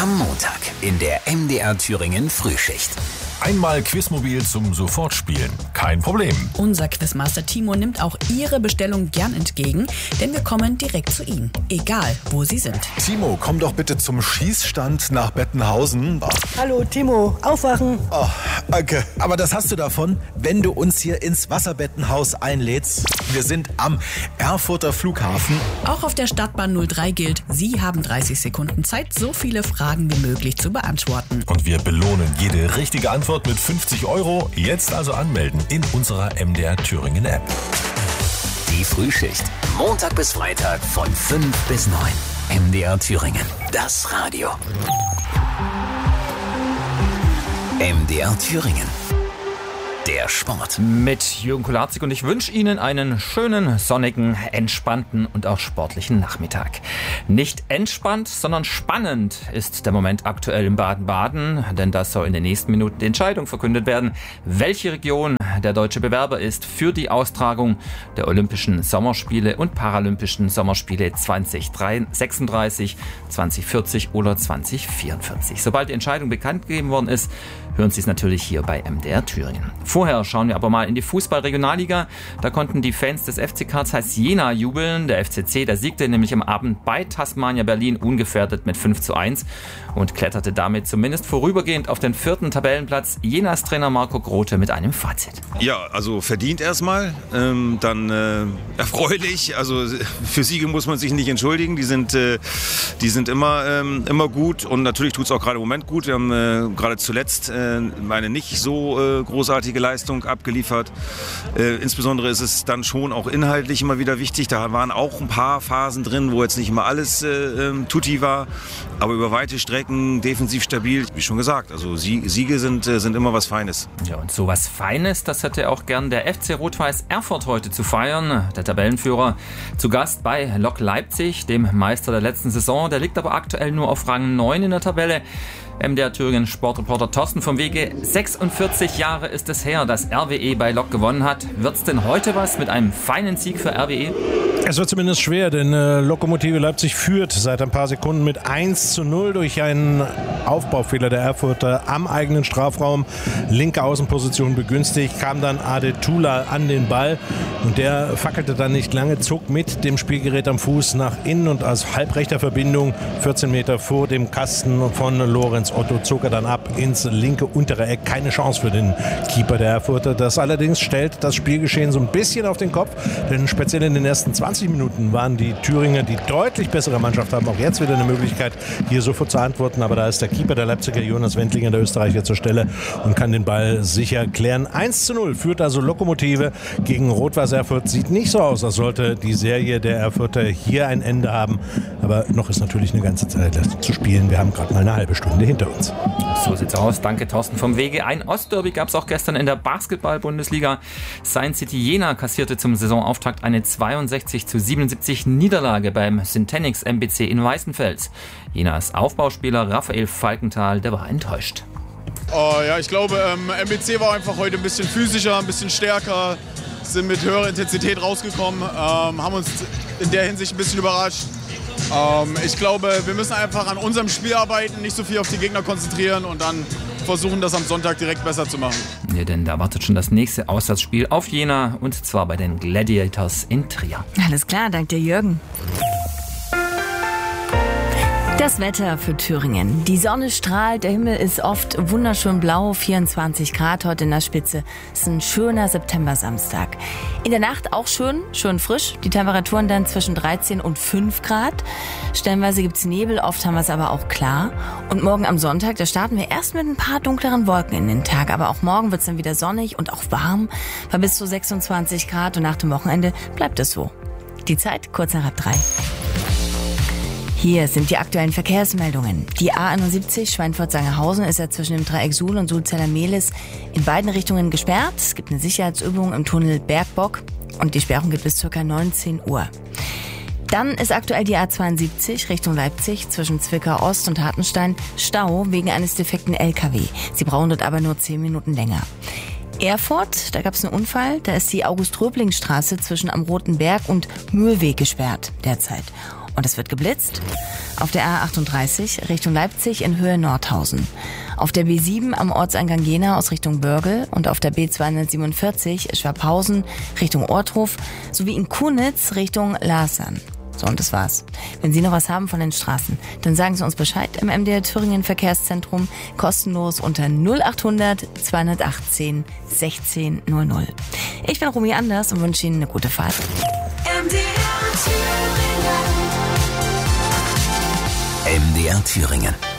Am Montag in der MDR Thüringen Frühschicht. Einmal Quizmobil zum Sofortspielen. Kein Problem. Unser Quizmaster Timo nimmt auch Ihre Bestellung gern entgegen, denn wir kommen direkt zu Ihnen, egal wo Sie sind. Timo, komm doch bitte zum Schießstand nach Bettenhausen. Hallo Timo, aufwachen. Oh, danke. Aber das hast du davon, wenn du uns hier ins Wasserbettenhaus einlädst. Wir sind am Erfurter Flughafen. Auch auf der Stadtbahn 03 gilt, Sie haben 30 Sekunden Zeit, so viele Fragen wie möglich zu beantworten. Und wir belohnen jede richtige Antwort mit 50 €. Jetzt also anmelden in unserer MDR Thüringen App. Die Frühschicht. Montag bis Freitag von 5 bis 9. MDR Thüringen. Das Radio. MDR Thüringen. Der Sport. Mit Jürgen Kularzig und ich wünsche Ihnen einen schönen, sonnigen, entspannten und auch sportlichen Nachmittag. Nicht entspannt, sondern spannend ist der Moment aktuell in Baden-Baden, denn das soll in den nächsten Minuten die Entscheidung verkündet werden, welche Region der deutsche Bewerber ist für die Austragung der Olympischen Sommerspiele und Paralympischen Sommerspiele 2036, 2040 oder 2044. Sobald die Entscheidung bekannt gegeben worden ist, hören Sie es natürlich hier bei MDR Thüringen. Vorher schauen wir aber mal in die Fußball-Regionalliga. Da konnten die Fans des FC Karl Zeiss Jena jubeln. Der FCC, der siegte nämlich am Abend bei Tasmania Berlin ungefährdet mit 5:1 und kletterte damit zumindest vorübergehend auf den 4. Tabellenplatz. Jenas Trainer Marco Grote mit einem Fazit. Ja, also verdient erstmal, dann erfreulich. Also für Siege muss man sich nicht entschuldigen. Die sind immer gut und natürlich tut es auch gerade im Moment gut. Wir haben gerade zuletzt meine nicht so großartige Leistung abgeliefert. Insbesondere ist es dann schon auch inhaltlich immer wieder wichtig. Da waren auch ein paar Phasen drin, wo jetzt nicht immer alles tutti war, aber über weite Strecken defensiv stabil. Wie schon gesagt, also Siege sind immer was Feines. Ja, und so was Feines, das hätte auch gern der FC Rot-Weiß Erfurt heute zu feiern. Der Tabellenführer zu Gast bei Lok Leipzig, dem Meister der letzten Saison. Der liegt aber aktuell nur auf Rang 9 in der Tabelle. MDR Thüringen Sportreporter Thorsten vom Wege. 46 Jahre ist es her, dass RWE bei Lok gewonnen hat. Wird's denn heute was mit einem feinen Sieg für RWE? Es wird zumindest schwer, denn Lokomotive Leipzig führt seit ein paar Sekunden mit 1:0 durch einen Aufbaufehler der Erfurter am eigenen Strafraum. Linke Außenposition begünstigt, kam dann Adetula an den Ball und der fackelte dann nicht lange, zog mit dem Spielgerät am Fuß nach innen und aus halbrechter Verbindung 14 Meter vor dem Kasten von Lorenz Otto zog er dann ab ins linke untere Eck. Keine Chance für den Keeper der Erfurter. Das allerdings stellt das Spielgeschehen so ein bisschen auf den Kopf, denn speziell in den ersten 20 Minuten waren die Thüringer die deutlich bessere Mannschaft, haben auch jetzt wieder eine Möglichkeit, hier sofort zu antworten, aber da ist der Keeper der Leipziger Jonas Wendlinger, der Österreicher, zur Stelle und kann den Ball sicher klären. 1:0 führt also Lokomotive gegen Rot-Weiß Erfurt. Sieht nicht so aus, als sollte die Serie der Erfurter hier ein Ende haben, aber noch ist natürlich eine ganze Zeit zu spielen. Wir haben gerade mal eine halbe Stunde hinter uns. So sieht's aus. Danke, Thorsten vom Wege. Ein Ostderby gab es auch gestern in der Basketball-Bundesliga. Science City Jena kassierte zum Saisonauftakt eine 62:77 Niederlage beim Syntenix MBC in Weißenfels. Jenas Aufbauspieler Raphael Falkenthal, der war enttäuscht. Ja, ich glaube, MBC war einfach heute ein bisschen physischer, ein bisschen stärker, sind mit höherer Intensität rausgekommen, haben uns in der Hinsicht ein bisschen überrascht. Ich glaube, wir müssen einfach an unserem Spiel arbeiten, nicht so viel auf die Gegner konzentrieren und dann versuchen, das am Sonntag direkt besser zu machen. Ja, denn da wartet schon das nächste Auswärtsspiel auf Jena und zwar bei den Gladiators in Trier. Alles klar, danke dir, Jürgen. Das Wetter für Thüringen. Die Sonne strahlt, der Himmel ist oft wunderschön blau, 24 Grad heute in der Spitze. Es ist ein schöner September-Samstag. In der Nacht auch schön frisch. Die Temperaturen dann zwischen 13 und 5 Grad. Stellenweise gibt's Nebel, oft haben wir es aber auch klar. Und morgen am Sonntag, da starten wir erst mit ein paar dunkleren Wolken in den Tag. Aber auch morgen wird's dann wieder sonnig und auch warm. Bei bis zu 26 Grad und nach dem Wochenende bleibt es so. Die Zeit kurz nach 3. Hier sind die aktuellen Verkehrsmeldungen. Die A71 Schweinfurt-Sangerhausen ist ja zwischen dem Dreieck Suhl und Sulzeller-Mehlis in beiden Richtungen gesperrt. Es gibt eine Sicherheitsübung im Tunnel Bergbock und die Sperrung geht bis ca. 19 Uhr. Dann ist aktuell die A72 Richtung Leipzig zwischen Zwickau Ost und Hartenstein Stau wegen eines defekten LKW. Sie brauchen dort aber nur 10 Minuten länger. Erfurt, da gab es einen Unfall, da ist die August-Röbling-Straße zwischen am Roten Berg und Mühlweg gesperrt derzeit. Und es wird geblitzt. Auf der A38 Richtung Leipzig in Höhe Nordhausen. Auf der B7 am Ortseingang Jena aus Richtung Börgel und auf der B247 Schwabhausen Richtung Orthof sowie in Kunitz Richtung Larsson. So, und das war's. Wenn Sie noch was haben von den Straßen, dann sagen Sie uns Bescheid im MDR Thüringen Verkehrszentrum, kostenlos unter 0800 218 1600. Ich bin Romy Anders und wünsche Ihnen eine gute Fahrt. MDR Thüringen.